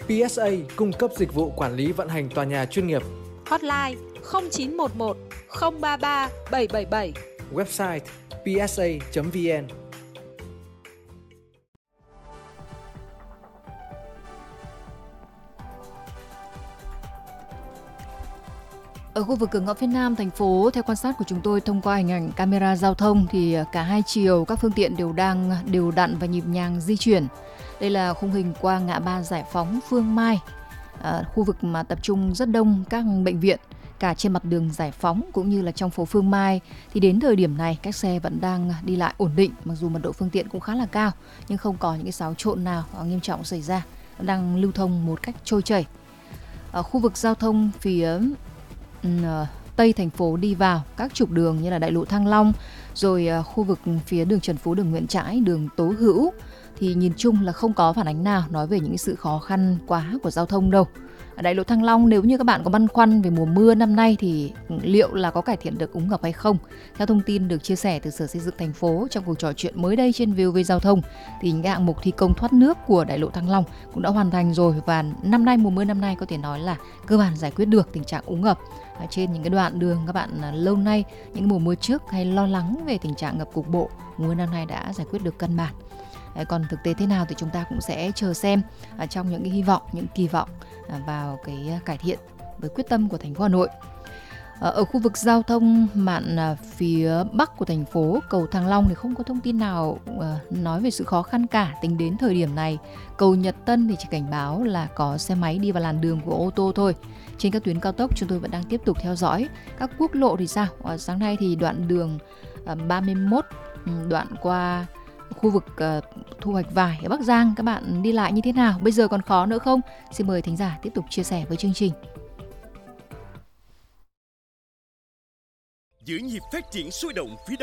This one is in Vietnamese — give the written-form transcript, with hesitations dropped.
PSA cung cấp dịch vụ quản lý vận hành tòa nhà chuyên nghiệp. Hotline 0911 033 777. Website psa.vn. Ở khu vực cửa ngõ phía Nam thành phố, theo quan sát của chúng tôi thông qua hình ảnh camera giao thông thì cả hai chiều các phương tiện đều đặn và nhịp nhàng di chuyển. Đây là khung hình qua ngã ba Giải Phóng Phương Mai, khu vực mà tập trung rất đông các bệnh viện, cả trên mặt đường Giải Phóng cũng như là trong phố Phương Mai. Thì đến thời điểm này các xe vẫn đang đi lại ổn định, mặc dù mật độ phương tiện cũng khá là cao nhưng không có những cái xáo trộn nào nghiêm trọng xảy ra, đang lưu thông một cách trôi chảy. Ở khu vực giao thông phía Tây thành phố đi vào các trục đường như là đại lộ Thăng Long, rồi khu vực phía đường Trần Phú, đường Nguyễn Trãi, đường Tố Hữu thì nhìn chung là không có phản ánh nào nói về những sự khó khăn quá của giao thông đâu. Ở đại lộ Thăng Long, nếu như các bạn có băn khoăn về mùa mưa năm nay thì liệu là có cải thiện được úng ngập hay không? Theo thông tin được chia sẻ từ Sở Xây dựng thành phố trong cuộc trò chuyện mới đây trên VOV Giao thông thì những hạng mục thi công thoát nước của đại lộ Thăng Long cũng đã hoàn thành rồi, và năm nay mùa mưa năm nay có thể nói là cơ bản giải quyết được tình trạng úng ngập trên những cái đoạn đường các bạn lâu nay những mùa mưa trước hay lo lắng về tình trạng ngập cục bộ, mùa năm nay đã giải quyết được căn bản. Còn thực tế thế nào thì chúng ta cũng sẽ chờ xem trong những cái hy vọng, những kỳ vọng vào cái cải thiện với quyết tâm của thành phố Hà Nội. Ở khu vực giao thông mạn phía Bắc của thành phố, cầu Thăng Long thì không có thông tin nào nói về sự khó khăn cả. Tính đến thời điểm này, cầu Nhật Tân thì chỉ cảnh báo là có xe máy đi vào làn đường của ô tô thôi. Trên các tuyến cao tốc chúng tôi vẫn đang tiếp tục theo dõi. Các quốc lộ thì sao? Sáng nay thì đoạn đường 31 đoạn qua khu vực thu hoạch vải ở Bắc Giang, các bạn đi lại như thế nào? Bây giờ còn khó nữa không? Xin mời thính giả tiếp tục chia sẻ với chương trình. Giữ nhịp phát triển sôi động phía